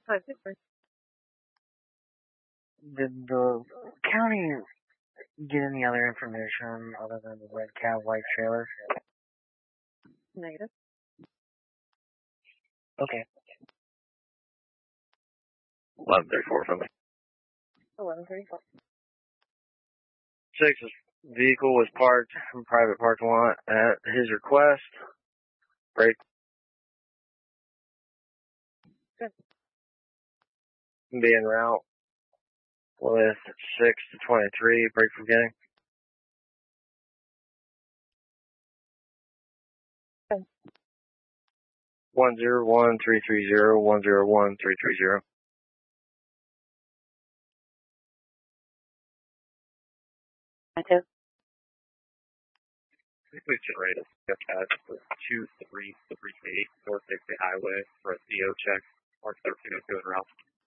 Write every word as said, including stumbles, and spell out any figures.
five six. Did the county get any other information other than the red cab white trailer? Negative. Okay. eleven thirty-four from me. eleven thirty-four. Six vehicle was parked in private parking lot at his request. Break. Good. Be en route with six to twenty-three. Break for beginning. Good. One zero one three three zero one zero one three three zero. Negative. Please generate a skip at two three three eight four sixty highway for a C O check. Mark thirteen oh two en route.